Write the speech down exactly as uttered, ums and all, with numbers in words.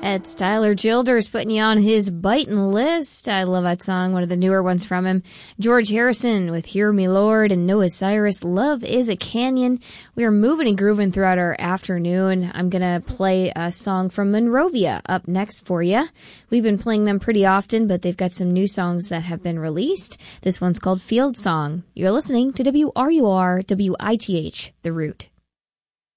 It's Tyler Childers putting you on his biting list. I love that song, one of the newer ones from him. George Harrison with Hear Me Lord and Noah Cyrus, Love is a Canyon. We are moving and grooving throughout our afternoon. I'm going to play a song from Monrovia up next for you. We've been playing them pretty often, but they've got some new songs that have been released. This one's called Field Song. You're listening to W R U R W I T H, The Root.